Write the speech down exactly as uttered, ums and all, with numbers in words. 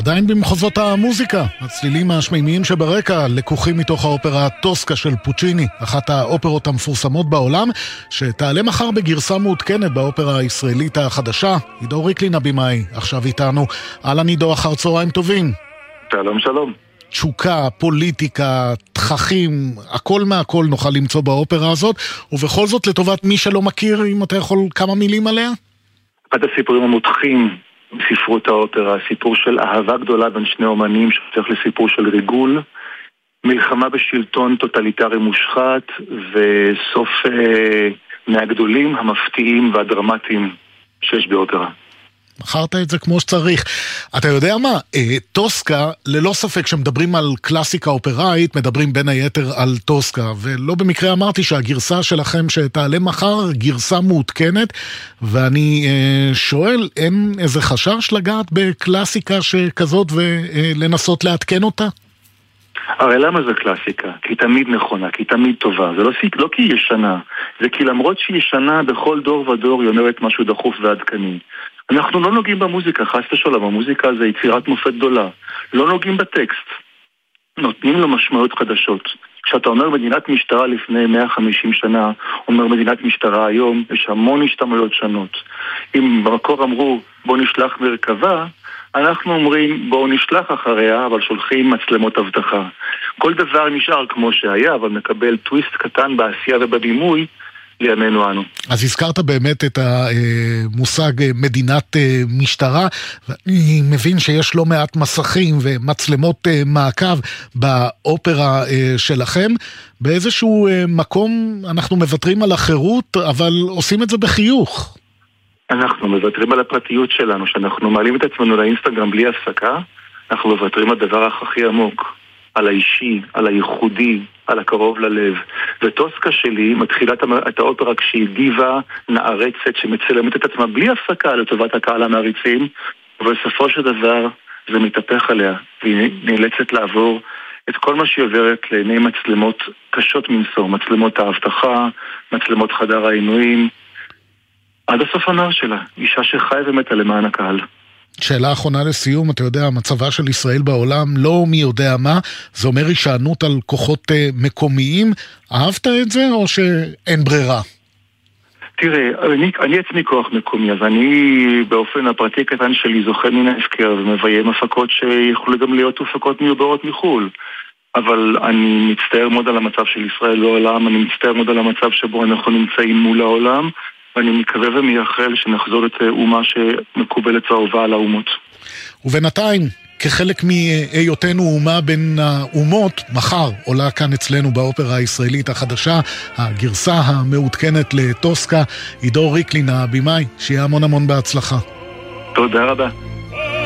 עדיין במחוזות המוזיקה, הצלילים השמימיים שברקע לקוחים מתוך האופרה טוסקה של פוצ'יני, אחת האופרות המפורסמות בעולם, שתעלה מחר בגרסה מעודכנת באופרה הישראלית החדשה. עידו ריקלין הבימאי, עכשיו איתנו. אהלן עידו, אחר צהריים טובים. שלום שלום. תשוקה, פוליטיקה, תככים, הכל מהכל נוכל למצוא באופרה הזאת, ובכל זאת לטובת מי שלא מכיר, אם אתה יכול כמה מילים עליה? אחד הסיפורים המותחים בספרות האופרה, סיפור של אהבה גדולה בין שני אומנים שצריך לסיפור של ריגול, מלחמה בשלטון טוטליטרי מושחת, וסוף אה, מהגדולים המפתיעים והדרמטיים שיש באופרה. בחרת את זה כמו שצריך. אתה יודע מה? טוסקה, ללא ספק שמדברים על קלאסיקה אופראית, מדברים בין היתר על טוסקה, ולא במקרה אמרתי שהגרסה שלכם שתעלה מחר, גרסה מעודכנת, ואני אה, שואל, אין איזה חשש לגעת בקלאסיקה שכזאת ולנסות לעדכן אותה? הרי למה זה קלאסיקה? כי היא תמיד נכונה, כי היא תמיד טובה. זה לא, לא כי היא ישנה, זה כי למרות שהיא ישנה בכל דור ודור היא אומרת משהו דחוף ועדכני. אנחנו לא נוגעים במוזיקה, חס ושלום, המוזיקה זה יצירת מופת גדולה. לא נוגעים בטקסט. נותנים לו משמעויות חדשות. כשאתה אומר מדינת משטרה לפני מאה וחמישים שנה, אומר מדינת משטרה היום, יש המון השתמעויות שונות. אם במקור אמרו בוא נשלח מרכבה, אנחנו אומרים בואו נשלח אחריה, אבל שולחים מצלמות אבטחה. כל דבר נשאר כמו שהיה, אבל מקבל טוויסט קטן בעשייה ובבימוי, לימינו אנו. אז הזכרת באמת את המושג מדינת משטרה, ואני מבין שיש לא מעט מסכים ומצלמות מעקב באופרה שלכם. באיזשהו מקום אנחנו מוותרים על החירות, אבל עושים את זה בחיוך. אנחנו מוותרים על הפרטיות שלנו, שאנחנו מעלים את עצמנו לאינסטגרם בלי הפסקה, אנחנו מוותרים על דבר הכי עמוק. על האישי, על הייחודי, על הקרוב ללב. וטוסקה שלי מתחילה את האופרה כשהיא דיבה נערצת שמצלמת את עצמה בלי הפסקה לטובת הקהל המעריצים, ובסופו של דבר זה מתהפך עליה, והיא נאלצת לעבור את כל מה שהיא עוברת לעיני מצלמות קשות מנסור, מצלמות האבטחה, מצלמות חדר העינויים, עד הסוף הנער שלה, אישה שחיה ומתה למען הקהל. שאלה אחרונה לסיום, אתה יודע, המצבה של ישראל בעולם לא מי יודע מה, זה אומר הישענות על כוחות מקומיים. אהבת את זה או שאין ברירה? תראה, אני, אני עצמי כוח מקומי, אז אני באופן הפרטי קטן שלי זוכה מן ההפקר ומביים הפקות שיכולו גם להיות הפקות מיוברות מחול. אבל אני מצטער מאוד על המצב של ישראל בעולם, אני מצטער מאוד על המצב שבו אנחנו נמצאים מול העולם, ואני מקווה ומייחל שנחזור את אומה שמקובלת ואהובה על האומות. ובינתיים, כחלק מהיותנו אומה בין האומות, מחר עולה כאן אצלנו באופרה הישראלית החדשה, הגרסה המעודכנת לטוסקה. עידו ריקלין הבימאי, שיהיה המון המון בהצלחה. תודה רבה.